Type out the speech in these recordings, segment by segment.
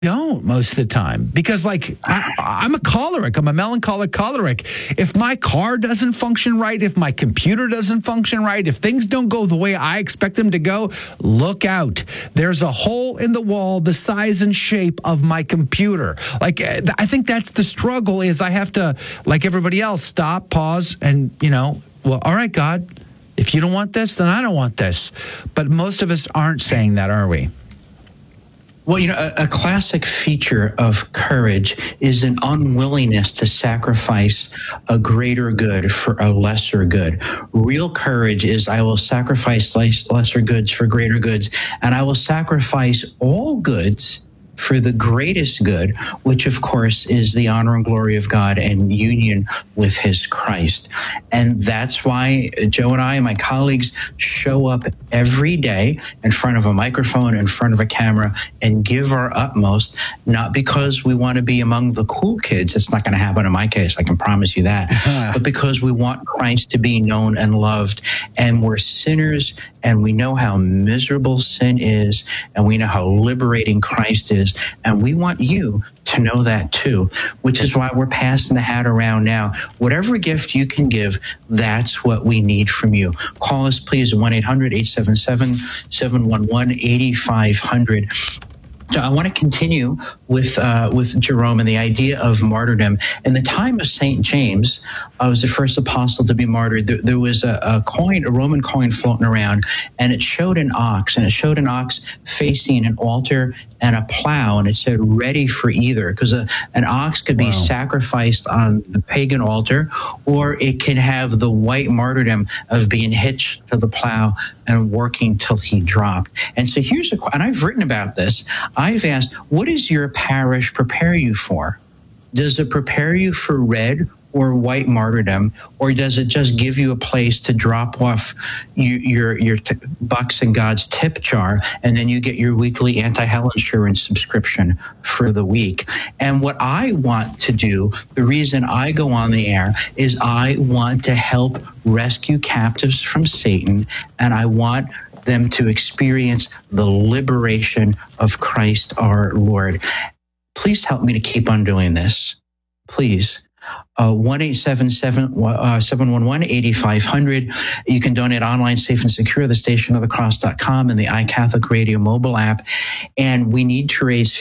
don't most of the time because I'm a choleric. I'm a melancholic choleric. If my car doesn't function right, if my computer doesn't function right, if things don't go the way I expect them to go, look out. There's a hole in the wall the size and shape of my computer. I think that's the struggle is I have to, like everybody else, stop, pause, and, well, all right, God, if you don't want this, then I don't want this. But most of us aren't saying that, are we? Well, a classic feature of courage is an unwillingness to sacrifice a greater good for a lesser good. Real courage is I will sacrifice lesser goods for greater goods, and I will sacrifice all goods for the greatest good, which of course is the honor and glory of God and union with his Christ. And that's why Joe and I and my colleagues show up every day in front of a microphone, in front of a camera, and give our utmost, not because we want to be among the cool kids. It's not going to happen in my case, I can promise you that, but because we want Christ to be known and loved. And we're sinners, and we know how miserable sin is, and we know how liberating Christ is. And we want you to know that too, which is why we're passing the hat around now. Whatever gift you can give, that's what we need from you. Call us, please, at 1-800-877-711-8500. So I want to continue with Jerome and the idea of martyrdom. In the time of St. James, was the first apostle to be martyred. There was a Roman coin floating around, and it showed an ox, facing an altar and a plow, and it said ready for either, because an ox could be sacrificed on the pagan altar, or it can have the white martyrdom of being hitched to the plow and working till he dropped. And so here's and I've written about this. I've asked, what does your parish prepare you for? Does it prepare you for red or white martyrdom, or does it just give you a place to drop off your bucks in God's tip jar, and then you get your weekly anti-hell insurance subscription for the week? And what I want to do, the reason I go on the air, is I want to help rescue captives from Satan, and I want them to experience the liberation of Christ our Lord. Please help me to keep on doing this. Please. 1-877-711-8500. You can donate online, safe and secure, thestationofthecross.com and the iCatholic Radio mobile app. And we need to raise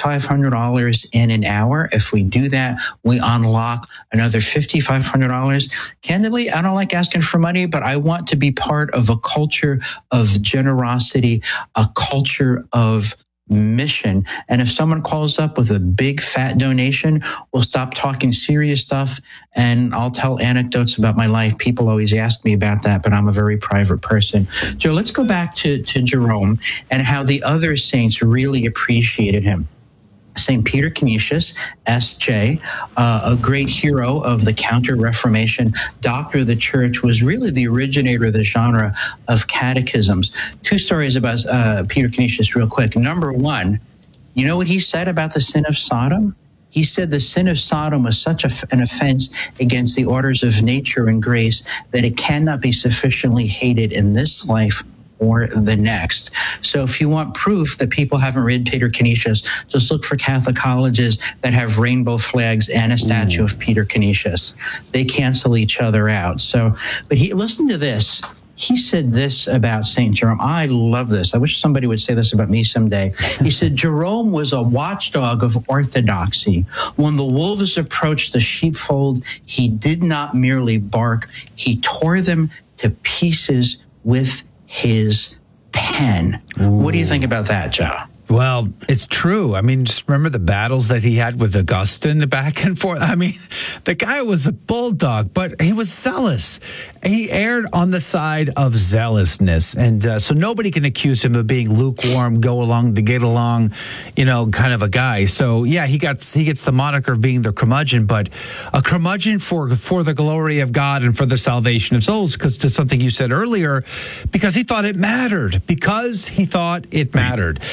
$5,500 in an hour. If we do that, we unlock another $5,500. Candidly, I don't like asking for money, but I want to be part of a culture of generosity, a culture of mission. And if someone calls up with a big fat donation, we'll stop talking serious stuff and I'll tell anecdotes about my life. People always ask me about that, but I'm a very private person. So let's go back to Jerome and how the other saints really appreciated him. St. Peter Canisius, S.J., a great hero of the Counter-Reformation, doctor of the Church, was really the originator of the genre of catechisms. Two stories about Peter Canisius real quick. Number one, you know what he said about the sin of Sodom? He said the sin of Sodom was such an offense against the orders of nature and grace that it cannot be sufficiently hated in this life or the next. So if you want proof that people haven't read Peter Canisius, just look for Catholic colleges that have rainbow flags and a statue of Peter Canisius. They cancel each other out. So, but listen to this. He said this about St. Jerome. I love this. I wish somebody would say this about me someday. He said, Jerome was a watchdog of orthodoxy. When the wolves approached the sheepfold, he did not merely bark. He tore them to pieces with his pen. Ooh. What do you think about that, Joe? Well, it's true. I mean, just remember the battles that he had with Augustine back and forth. I mean, the guy was a bulldog, but he was zealous. He erred on the side of zealousness. And so nobody can accuse him of being lukewarm, go along to get along, kind of a guy. So, yeah, he gets the moniker of being the curmudgeon, but a curmudgeon for the glory of God and for the salvation of souls, because to something you said earlier, because he thought it mattered. And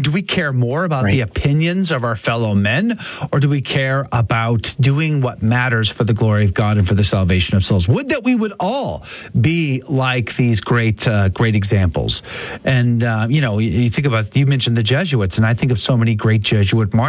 do we care more about the opinions of our fellow men, or do we care about doing what matters for the glory of God and for the salvation of souls? Would that we would all be like these great examples. And, you think about, you mentioned the Jesuits, and I think of so many great Jesuit martyrs.